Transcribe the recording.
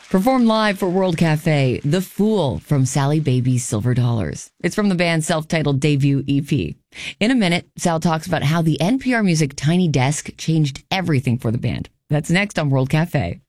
Performed live for World Cafe, The Fool from Sally Baby's Silver Dollars. It's from the band's self-titled debut EP. In a minute, Sal talks about how the NPR Music Tiny Desk changed everything for the band. That's next on World Cafe.